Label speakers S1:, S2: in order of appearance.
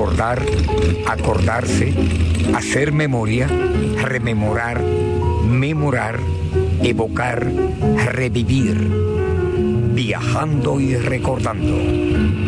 S1: recordar, acordarse, hacer memoria, rememorar, memorar, evocar, revivir, viajando y recordando.